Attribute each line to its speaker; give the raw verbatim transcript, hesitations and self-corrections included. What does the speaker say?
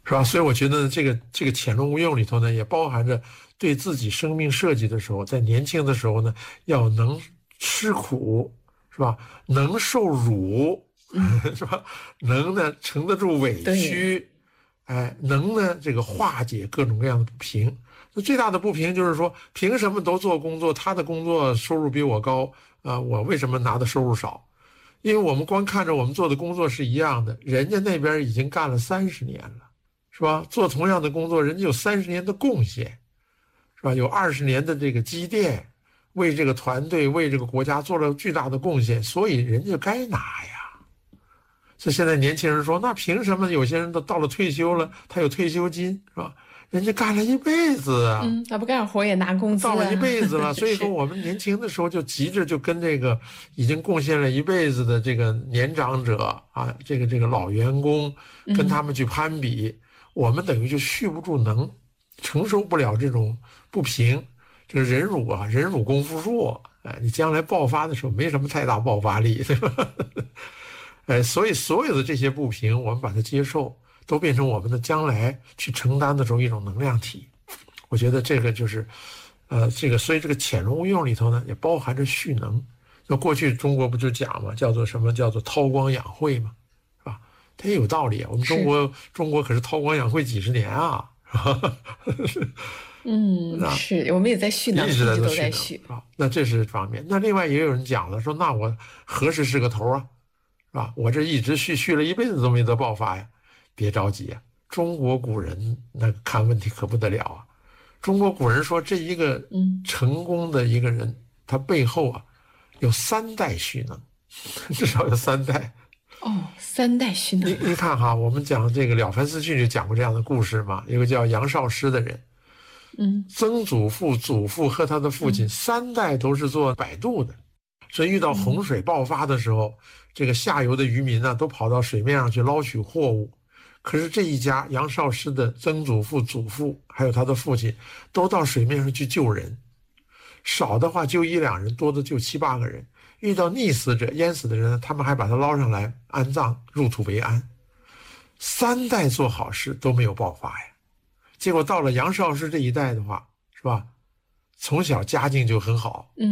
Speaker 1: 是吧？所以我觉得这个这个潜龙勿用里头呢，也包含着对自己生命设计的时候，在年轻的时候呢，要能吃苦，是吧？能受辱，
Speaker 2: 嗯、
Speaker 1: 是吧？能呢承得住委屈，哎，能呢这个化解各种各样的不平。那最大的不平就是说，凭什么都做工作，他的工作收入比我高啊、呃，我为什么拿的收入少？因为我们光看着我们做的工作是一样的，人家那边已经干了三十年了。是吧？做同样的工作，人家有三十年的贡献，是吧？有二十年的这个积淀，为这个团队、为这个国家做了巨大的贡献，所以人家该拿呀。所以现在年轻人说，那凭什么有些人都到了退休了，他有退休金，是吧？人家干了一辈子啊，
Speaker 2: 嗯，他不干活也拿工资、啊，
Speaker 1: 到了一辈子了。所以说，我们年轻的时候就急着就跟这个已经贡献了一辈子的这个年长者啊，这个这个老员工，跟他们去攀比。嗯，我们等于就蓄不住能，承受不了这种不平，这个忍辱啊，忍辱功夫术，哎，你将来爆发的时候没什么太大爆发力，对吧？哎，所以所有的这些不平，我们把它接受，都变成我们的将来去承担的时候一种能量体。我觉得这个就是，呃，这个所以这个潜龙勿用里头呢，也包含着蓄能。那过去中国不就讲嘛，叫做什么叫做韬光养晦嘛。它也有道理啊，我们中国中国可是韬光养晦几十年啊，是吧？
Speaker 2: 嗯，是我们也在蓄能，
Speaker 1: 一直
Speaker 2: 都
Speaker 1: 在
Speaker 2: 蓄
Speaker 1: 啊。那这是方面。那另外也有人讲了，说那我何时是个头啊？是吧？我这一直蓄蓄了一辈子都没得爆发呀。别着急啊，中国古人那看问题可不得了啊。中国古人说，这一个成功的一个人，他背后啊有三代蓄能，至少有三代。
Speaker 2: 哦，三代蓄能。
Speaker 1: 你你看哈，我们讲这个《了凡四训》就讲过这样的故事嘛。有个叫杨少师的人，
Speaker 2: 嗯，
Speaker 1: 曾祖父、祖父和他的父亲、嗯、三代都是做摆渡的，所以遇到洪水爆发的时候，嗯、这个下游的渔民呢、啊、都跑到水面上去捞取货物。可是这一家杨少师的曾祖父、祖父还有他的父亲，都到水面上去救人，少的话救一两人，多的救七八个人。遇到溺死者、淹死的人，他们还把他捞上来安葬，入土为安。三代做好事都没有爆发呀，结果到了杨少师这一代的话，是吧？从小家境就很好，
Speaker 2: 嗯。